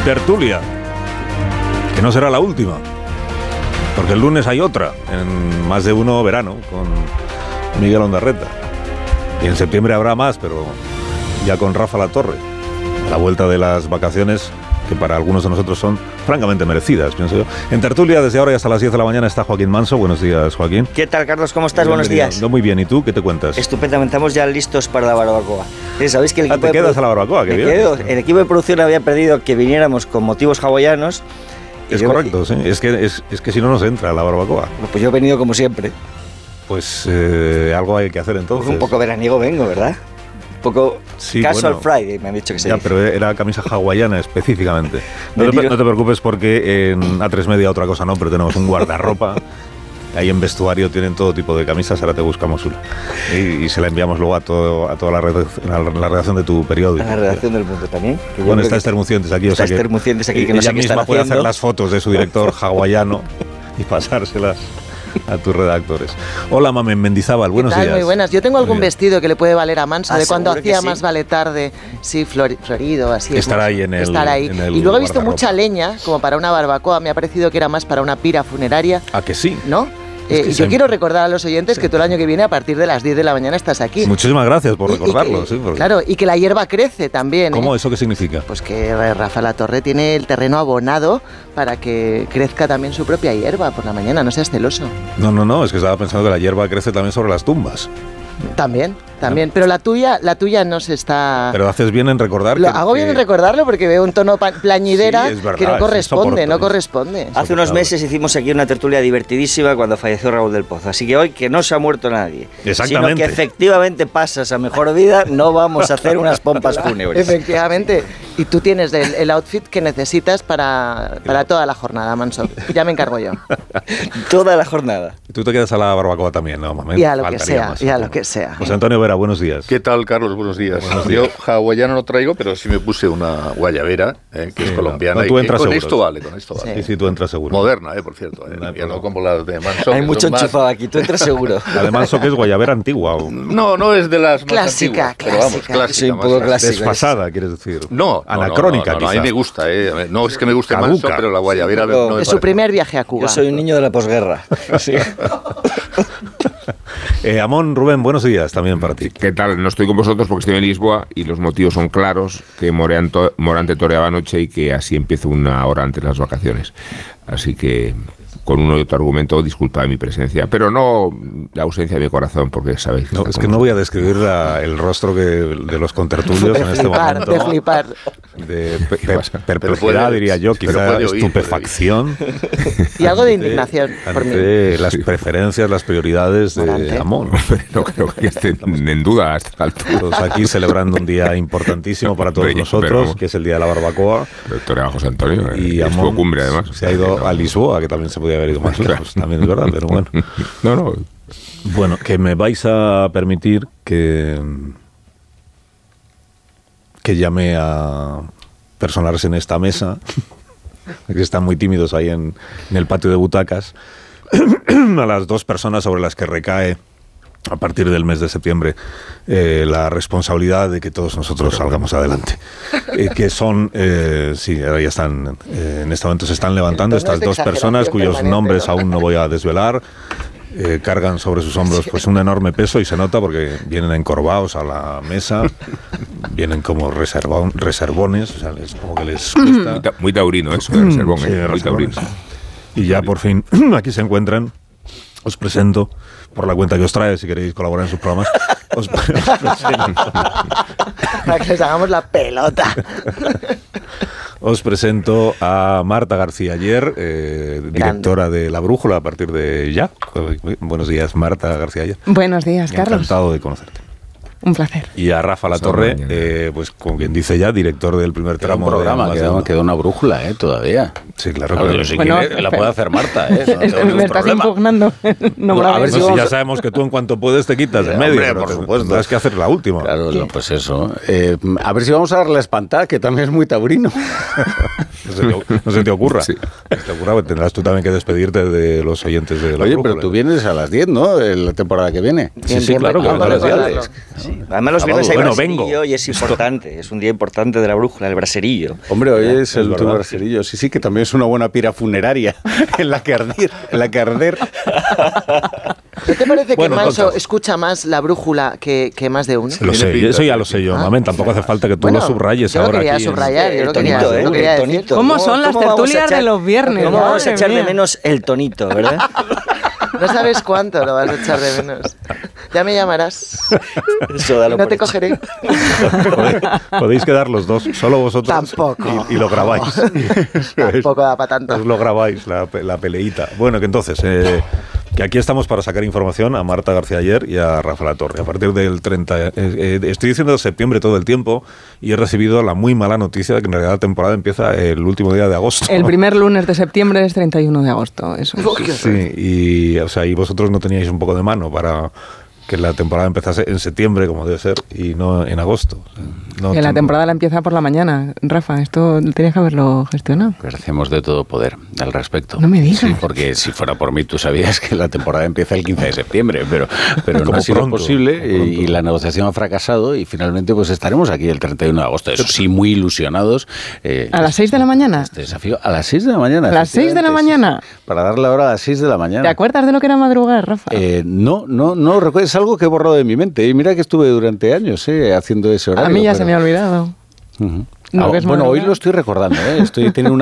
tertulia, que no será la última, porque el lunes hay otra, en Más de Uno Verano, con Miguel Ondarreta. Y en septiembre habrá más, pero ya con Rafa Latorre, a la vuelta de las vacaciones, que para algunos de nosotros son francamente merecidas, pienso yo. En tertulia, desde ahora y hasta las 10 de la mañana, está Joaquín Manso. Buenos días, Joaquín. ¿Qué tal, Carlos? ¿Cómo estás? Bienvenido. Buenos días. No, muy bien. ¿Y tú? ¿Qué te cuentas? Estupendamente. Estamos ya listos para la barbacoa. ¿Sabéis que el equipo te quedas a la barbacoa? Qué bien. El equipo de producción había pedido que viniéramos con motivos hawaianos. Es correcto, sí. Es que si no nos entra la barbacoa. Pues yo he venido como siempre. Pues algo hay que hacer entonces. Pues un poco veraniego vengo, ¿verdad? Un poco sí, Casual Friday, me han dicho que se dice. Pero era camisa hawaiana específicamente. No te preocupes porque en A3 Media otra cosa no, pero tenemos un guardarropa. Ahí en vestuario tienen todo tipo de camisas, ahora te buscamos una. Y se la enviamos luego a toda la redacción de tu periódico. A la redacción del Mundo también. Bueno, está Esther Mucientes aquí. Está Esther Mucientes aquí, que no sé qué están haciendo. Ella misma puede hacer las fotos de su director hawaiano y pasárselas a tus redactores. Hola, Mamen Mendizábal, buenos días. Muy buenas. Yo tengo algún vestido que le puede valer a Manso, de cuando hacía sí. Más vale tarde, sí, florido, así. Estará ahí en el. Y luego he visto mucha leña, como para una barbacoa. Me ha parecido que era más para una pira funeraria. ¿A que sí? ¿No? Yo quiero recordar a los oyentes que todo el año que viene, a partir de las 10 de la mañana, estás aquí. Muchísimas gracias por recordarlo. Claro, y que la hierba crece también. ¿Cómo? ¿Eso qué significa? Pues que Rafa Latorre tiene el terreno abonado para que crezca también su propia hierba por la mañana, no seas celoso. No, es que estaba pensando que la hierba crece también sobre las tumbas. También, pero la tuya no se está... Pero haces bien en recordar hago bien en recordarlo porque veo un tono plañidera que no corresponde. Hace unos meses hicimos aquí una tertulia divertidísima cuando falleció Raúl del Pozo, así que hoy que no se ha muerto nadie, sino que efectivamente pasas a mejor vida, no vamos a hacer unas pompas fúnebres. Efectivamente, y tú tienes el outfit que necesitas para toda la jornada, Manso. Ya me encargo yo. Toda la jornada. Tú te quedas a la barbacoa también, ¿no? Ya lo que sea. José Antonio Vera, buenos días. ¿Qué tal, Carlos? Buenos días. Yo hawaiano no traigo, pero sí me puse una guayabera, que es colombiana. No, tú entras con seguro. Con esto vale. Sí, tú entras seguro. Moderna, por cierto. Ya no como la de Manso. Hay mucho enchufado aquí, tú entras seguro. La de Manso, que es guayabera antigua. No es de las clásica, más antiguas. Pero vamos, clásica. Soy un poco clásica. Desfasada, quieres decir. No. Anacrónica, no, a mí me gusta. No es que me guste Manso, pero la guayabera no es su primer viaje a Cuba. Yo soy un niño de la posguerra. Sí. Amón, Rubén, buenos días también para ti. ¿Qué tal? No estoy con vosotros porque estoy en Lisboa y los motivos son claros, que Morante toreaba anoche y que así empiezo una hora antes de las vacaciones. Así que con uno y otro argumento, disculpa mi presencia, pero no la ausencia de mi corazón, porque sabéis que... No, es que no voy a describir el rostro de los contertulios en este momento. De flipar. De perplejidad, diría yo, quizá estupefacción. Y algo de indignación. Ante las preferencias, las prioridades de Amón. No creo que estén en duda hasta el altura. Todos aquí celebrando un día importantísimo para todos nosotros, que es el día de la barbacoa. Doctor José Antonio, y Amón cumbre, además. Se ha ido a Lisboa, que también se podía haber ido más lejos, también es verdad, pero bueno. No. Bueno, que me vais a permitir que llame a personarse en esta mesa, que están muy tímidos ahí en el patio de butacas, a las dos personas sobre las que recae a partir del mes de septiembre la responsabilidad de que todos nosotros salgamos adelante, que son ahora ya están en este momento se están levantando estas dos personas cuyos nombres aún no voy a desvelar. Cargan sobre sus hombros pues un enorme peso y se nota porque vienen encorvados a la mesa, vienen como reservones, o sea, es como que les cuesta. Muy taurino eso, reservón, muy taurino. Y ya por fin aquí se encuentran. Os presento, por la cuenta que os trae, si queréis colaborar en sus programas, os presento. Para que les hagamos la pelota. Os presento a Marta García Ayer, directora de La Brújula a partir de ya. Buenos días, Marta García Ayer. Buenos días, Carlos. Encantado de conocerte. Un placer. Y a Rafa Latorre, pues como quien dice ya, director del primer tramo del programa. Queda una brújula, todavía. Sí, claro. Pero si quiere, la puede hacer Marta, me estás impugnando. A ver si ya sabemos que tú en cuanto puedes te quitas de medio. Hombre, por supuesto. Tendrás que hacer la última. Claro, pues eso. A ver si vamos a darle la espantada, que también es muy taurino. No se te ocurra. Sí. Se te ocurra, pues tendrás tú también que despedirte de los oyentes de La Brújula. Oye, pero tú vienes a las 10, ¿no? La temporada que viene. Sí, claro. A las 10. Sí. Además los viernes hay braserillo y es importante, es un día importante de la brújula, el braserillo. Hombre, hoy es el último braserillo, sí, que también es una buena pira funeraria en la que arder. ¿No te parece que Manso escucha más la brújula que más de uno? Lo sé, eso ya lo sé yo, Mamen, tampoco hace falta que tú lo subrayes ahora. Yo lo quería subrayar, yo lo quería decir. ¿Cómo son las tertulias de los viernes? ¿Cómo vamos a echar de menos el tonito, verdad? No sabes cuánto lo vas a echar de menos. Ya me llamarás. Eso, no te cogeré. Podéis quedar los dos, solo vosotros. Tampoco. Y lo grabáis. Tampoco da para tanto. Os lo grabáis, la peleita. Bueno, que entonces, que aquí estamos para sacar información a Marta García Ayer y a Rafa Latorre. A partir del 30, estoy diciendo septiembre todo el tiempo y he recibido la muy mala noticia de que en realidad la temporada empieza el último día de agosto. El primer lunes de septiembre es 31 de agosto, eso. Sí, y vosotros no teníais un poco de mano para que la temporada empezase en septiembre, como debe ser, y no en agosto. Que la temporada la empieza por la mañana, Rafa, esto tenías que haberlo gestionado. Pues hacemos de todo poder al respecto. No me digas. Sí, porque si fuera por mí, tú sabías que la temporada empieza el 15 de septiembre, pero no ha sido posible y la negociación ha fracasado y finalmente pues estaremos aquí el 31 de agosto. Eso sí, muy ilusionados. ¿A las 6 de la mañana? Este desafío a las 6 de la mañana. ¿A las 6 de la mañana? Sí, para dar la hora a las 6 de la mañana. ¿Te acuerdas de lo que era madrugar, Rafa? No recuerdo, es algo que he borrado de mi mente. Y mira que estuve durante años haciendo ese horario. A mí ya se me ha olvidado. Bueno, hoy lo estoy recordando, estoy teniendo